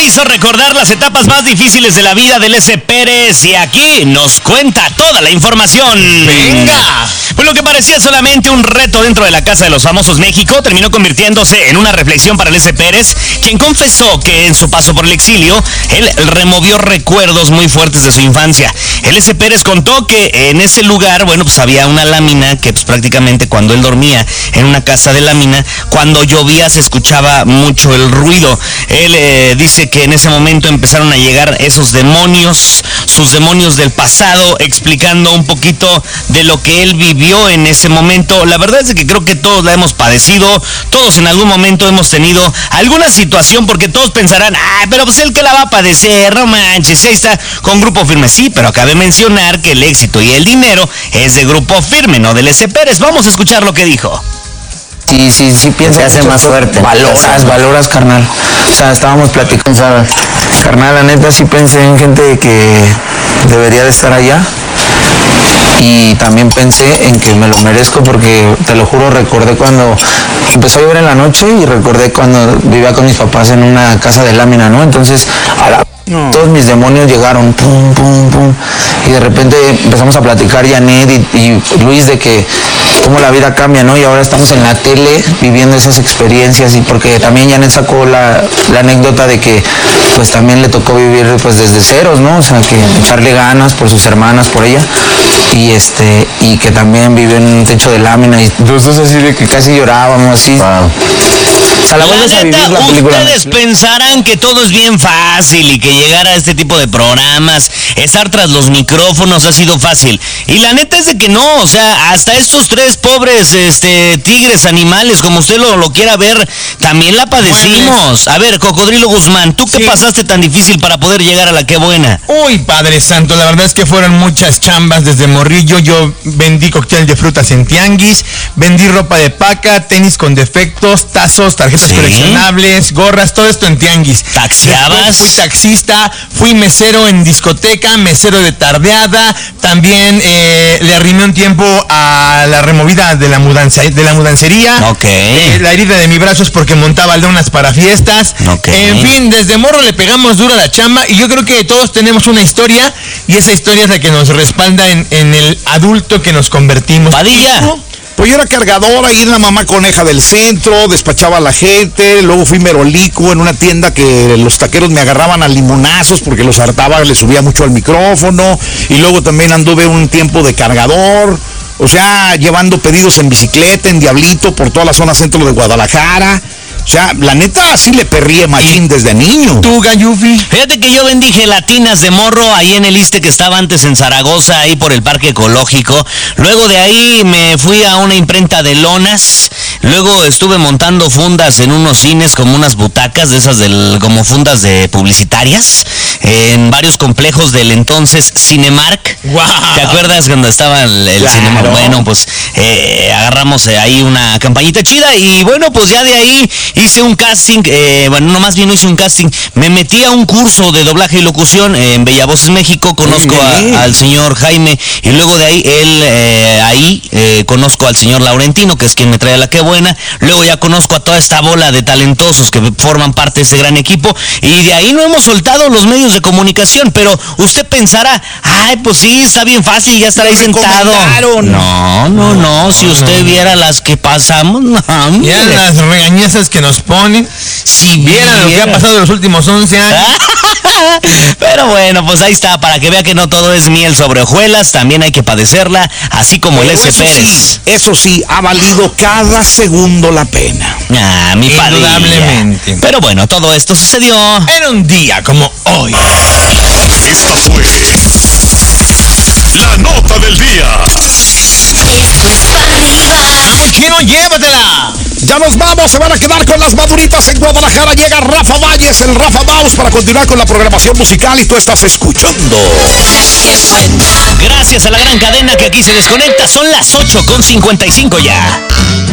hizo recordar las etapas más difíciles de la vida del S. Pérez y aquí nos cuenta toda la información. ¡Venga! Pues lo que parecía solamente un reto dentro de la Casa de los Famosos México terminó convirtiéndose en una reflexión para el S. Pérez, quien confesó que en su paso por el exilio, él removió recuerdos muy fuertes de su infancia. El S. Pérez contó que en ese lugar, bueno, pues había una lámina que pues prácticamente cuando él dormía en una casa de lámina, cuando llovía se escuchaba mucho el ruido. Él dice que en ese momento empezaron a llegar esos demonios, sus demonios del pasado, explicando un poquito de lo que él vivió en ese momento. La verdad es que creo que todos la hemos padecido, todos en algún momento hemos tenido alguna situación, porque todos pensarán, pero pues él que la va a padecer, no manches, ahí está con Grupo Firme. Sí, pero cabe mencionar que el éxito y el dinero es de Grupo Firme, no del S. Pérez. Vamos a escuchar lo que dijo. Sí, pienso que hace más fuerte. Valoras, carnal. O sea, estábamos platicando. Carnal, la neta sí pensé en gente que debería de estar allá. Y también pensé en que me lo merezco porque, te lo juro, recordé cuando empezó a llover en la noche y recordé cuando vivía con mis papás en una casa de lámina, ¿no? Entonces, todos mis demonios llegaron, pum, pum, pum. Y de repente empezamos a platicar Janet y Luis de que cómo la vida cambia, ¿no? Y ahora estamos en la tele viviendo esas experiencias, y porque también Janet sacó la anécdota de que pues también le tocó vivir pues desde ceros, ¿no? O sea, que echarle ganas por sus hermanas, por ella, y que también vivió en un techo de lámina, y los dos así de que casi llorábamos, así. Wow. O sea, la neta, la película. Ustedes pensarán que todo es bien fácil y que llegar a este tipo de programas, estar tras los micrófonos ha sido fácil. Y la neta es de que no, o sea, hasta estos tres pobres tigres animales, como usted lo quiera ver, también la padecimos. A ver, Cocodrilo Guzmán, ¿tú qué pasaste tan difícil para poder llegar a la Qué Buena? Uy, Padre Santo, la verdad es que fueron muchas chambas desde morrillo. Yo vendí cóctel de frutas en tianguis, vendí ropa de paca, tenis con defectos, tazos, tarjetas coleccionables, gorras, todo esto en tianguis. ¿Taxiabas? Después fui taxista, fui mesero en discoteca, mesero de tardeada, también le arrimé un tiempo a la removida de la mudancería. Ok. La herida de mi brazo es porque montaba donas para fiestas. Ok. En fin, desde morro le pegamos duro a la chamba, y yo creo que todos tenemos una historia, y esa historia es la que nos respalda en el adulto que nos convertimos. Padilla. Pues yo era cargador ahí en la Mamá Coneja del centro, despachaba a la gente, luego fui merolico en una tienda que los taqueros me agarraban a limonazos porque los hartaba, les subía mucho al micrófono, y luego también anduve un tiempo de cargador, o sea, llevando pedidos en bicicleta, en Diablito, por toda la zona centro de Guadalajara. O sea, la neta sí le perríe machín desde niño. ¿Tú, Gayufi? Fíjate que yo vendí gelatinas de morro ahí en el Iste que estaba antes en Zaragoza, ahí por el Parque Ecológico. Luego de ahí me fui a una imprenta de lonas. Luego estuve montando fundas en unos cines, como unas butacas de esas como fundas de publicitarias, en varios complejos del entonces Cinemark. ¡Wow! ¿Te acuerdas cuando estaba el Cinemark? Bueno, pues agarramos ahí una campañita chida, y bueno, pues ya de ahí hice un casting, no hice un casting, me metí a un curso de doblaje y locución en Bella Voces México, conozco al señor Jaime, y luego de ahí conozco al señor Laurentino, que es quien me trae a la Qué Buena. Luego ya conozco a toda esta bola de talentosos que forman parte de ese gran equipo, y de ahí no hemos soltado los medios de comunicación. Pero usted pensará, pues sí, está bien fácil, ya estará ahí sentado. No, si usted viera las que pasamos, ya las regañezas que nos ponen, si vieran lo que ha pasado en los últimos 11 años. Pero bueno, pues ahí está, para que vea que no todo es miel sobre hojuelas, también hay que padecerla, así como el S. Pérez. Eso sí, ha valido cada segundo la pena. Mi Padilla. Indudablemente. Pero bueno, todo esto sucedió en un día como hoy. Esta fue la nota del día. ¡Vamos, Chino, llévatela! Ya nos vamos, se van a quedar con las maduritas en Guadalajara. Llega Rafa Valles, el Rafa Baus, para continuar con la programación musical, y tú estás escuchando. Gracias a la gran cadena que aquí se desconecta. Son las 8:55 ya.